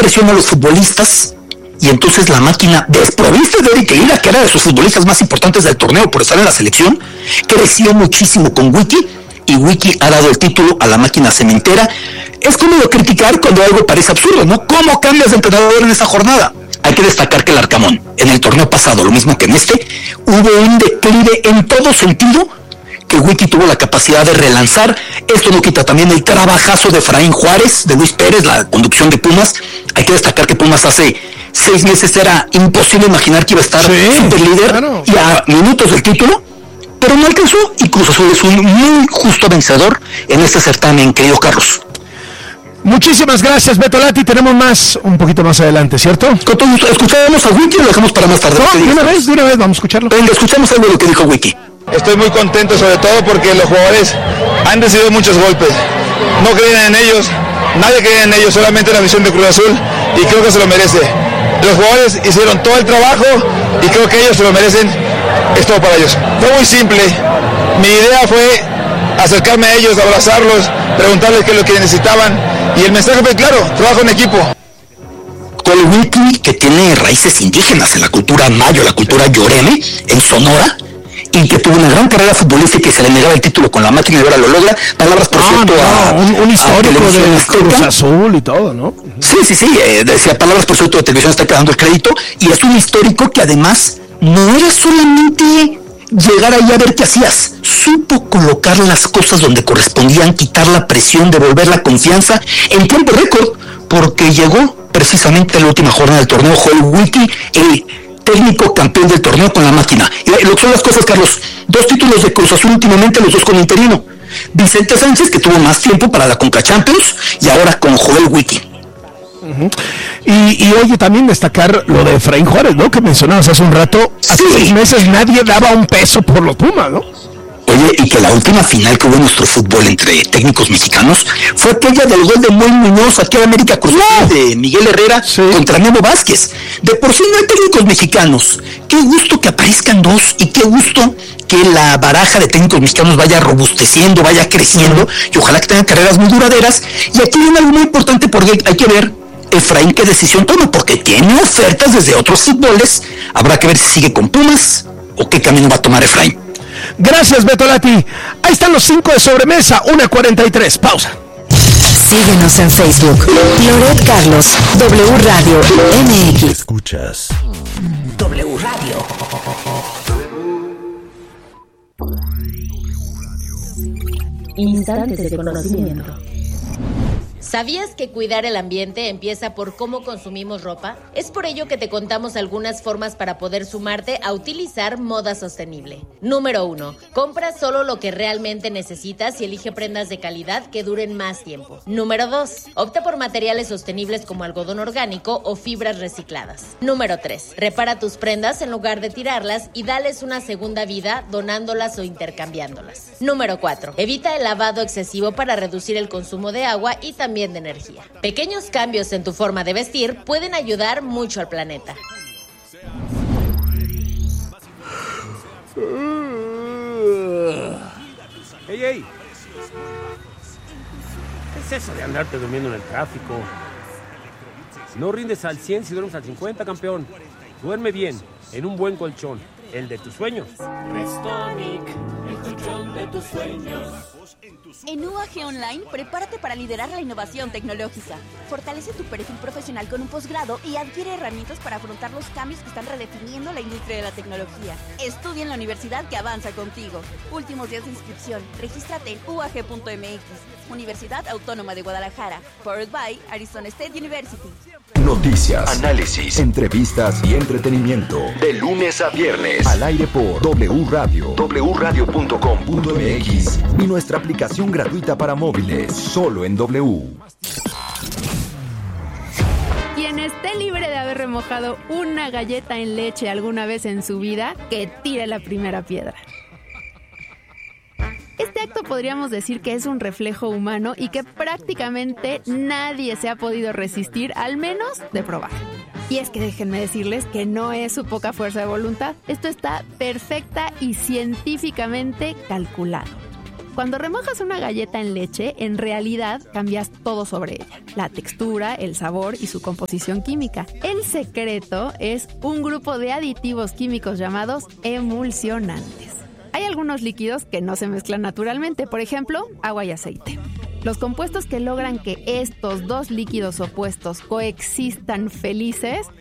presión a los futbolistas, y entonces la máquina, desprovista de Eric Aguirre, que era de sus futbolistas más importantes del torneo por estar en la selección, creció muchísimo con Wiki, y Wiki ha dado el título a la máquina cementera. Es cómodo criticar cuando algo parece absurdo, ¿no? ¿Cómo cambias de entrenador en esa jornada? Hay que destacar que el Arcamón, en el torneo pasado, lo mismo que en este, hubo un declive en todo sentido, que Wiki tuvo la capacidad de relanzar. Esto no quita también el trabajazo de Efraín Juárez, de Luis Pérez, la conducción de Pumas. Hay que destacar que Pumas hace 6 meses era imposible imaginar que iba a estar super líder, claro, y a minutos del título, pero no alcanzó, y Cruz Azul es un muy justo vencedor en este certamen, querido Carlos. Muchísimas gracias, Beto Lati. Tenemos más un poquito más adelante, ¿cierto? Escuchamos a Wiki y lo dejamos para más tarde. No, de una vez vamos a escucharlo. Venga, escuchamos algo de lo que dijo Wiki. Estoy muy contento, sobre todo porque los jugadores han recibido muchos golpes. No creen en ellos, nadie cree en ellos, solamente la misión de Cruz Azul, y creo que se lo merece. Los jugadores hicieron todo el trabajo y creo que ellos se lo merecen. Es todo para ellos. Fue muy simple. Mi idea fue acercarme a ellos, abrazarlos, preguntarles qué es lo que necesitaban, y el mensaje fue claro: trabajo en equipo. Con Wiki, que tiene raíces indígenas en la cultura mayo, la cultura yoreme, en Sonora, y que tuvo una gran carrera futbolística y se le negaba el título con la máquina y ahora lo logra. Palabras, por cierto, un histórico de Cruz Azul y todo, ¿no? Sí, decía palabras, por cierto, de Televisión está dando el crédito, y es un histórico que además no era solamente llegar ahí a ver qué hacías, supo colocar las cosas donde correspondían, quitar la presión, devolver la confianza en tiempo récord, porque llegó precisamente a la última jornada del torneo Joel Wiki, el técnico campeón del torneo con la máquina. Y lo que son las cosas, Carlos: 2 títulos de Cruz Azul últimamente, los 2 con interino. Vicente Sánchez, que tuvo más tiempo para la Conca Champions, y ahora con Joel Wiki. Uh-huh. Y oye, también destacar lo de Efraín Juárez, ¿no? Que mencionabas hace un rato. Hace 6 meses nadie daba un peso por los Pumas, ¿no? Oye, y que la última final que hubo en nuestro fútbol entre técnicos mexicanos fue aquella del gol de Moy Muñoz, aquí en América Cruz Azul, de Miguel Herrera contra Memo Vázquez. De por sí no hay técnicos mexicanos. Qué gusto que aparezcan 2, y qué gusto que la baraja de técnicos mexicanos vaya robusteciendo, vaya creciendo, y ojalá que tengan carreras muy duraderas. Y aquí viene algo muy importante, porque hay que ver Efraín qué decisión toma, porque tiene ofertas desde otros fútboles. Habrá que ver si sigue con Pumas o qué camino va a tomar Efraín. Gracias, Beto Lati. Ahí están los 5 de sobremesa, 1:43. Pausa. Síguenos en Facebook. Loret Carlos, W Radio MX. Escuchas W Radio. Instantes de conocimiento. ¿Sabías que cuidar el ambiente empieza por cómo consumimos ropa? Es por ello que te contamos algunas formas para poder sumarte a utilizar moda sostenible. Número 1. Compra solo lo que realmente necesitas y elige prendas de calidad que duren más tiempo. Número 2. Opta por materiales sostenibles como algodón orgánico o fibras recicladas. Número 3. Repara tus prendas en lugar de tirarlas y dales una segunda vida donándolas o intercambiándolas. Número 4. Evita el lavado excesivo para reducir el consumo de agua y también de energía. Pequeños cambios en tu forma de vestir pueden ayudar mucho al planeta. ¡Ey! ¿Qué es eso de andarte durmiendo en el tráfico? No rindes al 100 si duermes al 50, campeón. Duerme bien, en un buen colchón, el de tus sueños. Restonic, el colchón de tus sueños. En UAG Online, prepárate para liderar la innovación tecnológica. Fortalece tu perfil profesional con un posgrado y adquiere herramientas para afrontar los cambios que están redefiniendo la industria de la tecnología. Estudia en la universidad que avanza contigo. Últimos días de inscripción. Regístrate en uag.mx. Universidad Autónoma de Guadalajara. Powered by Arizona State University. Noticias, análisis, entrevistas y entretenimiento. De lunes a viernes. Al aire por W Radio, wradio.com.mx y nuestra aplicación gratuita para móviles. Solo en W. Quien esté libre de haber remojado una galleta en leche alguna vez en su vida, que tire la primera piedra. Este acto podríamos decir que es un reflejo humano y que prácticamente nadie se ha podido resistir, al menos de probar. Y es que déjenme decirles que no es su poca fuerza de voluntad. Esto está perfecta y científicamente calculado. Cuando remojas una galleta en leche, en realidad cambias todo sobre ella. La textura, el sabor y su composición química. El secreto es un grupo de aditivos químicos llamados emulsionantes. Hay algunos líquidos que no se mezclan naturalmente, por ejemplo, agua y aceite. Los compuestos que logran que estos dos líquidos opuestos coexistan felices